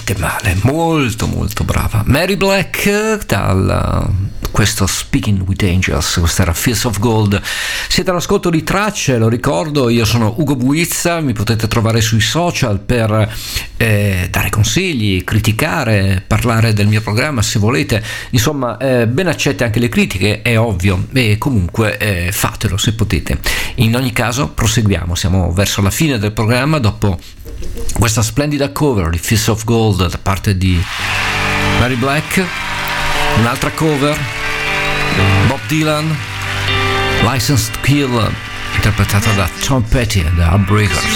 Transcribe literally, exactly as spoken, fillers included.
niente male, molto molto brava. Mary Black dal questo Speaking with Angels, questa era Fields of Gold. Siete all'ascolto di Tracce, lo ricordo, io sono Ugo Buizza, mi potete trovare sui social per eh, dare consigli, criticare, parlare del mio programma se volete, insomma eh, ben accette anche le critiche, è ovvio, e comunque eh, fatelo se potete. In ogni caso proseguiamo, siamo verso la fine del programma dopo questa splendida cover di Fields of Gold da parte di Mary Black. Un'altra cover, Bob Dylan, License to Kill, interpretata da Tom Petty e da Heartbreakers.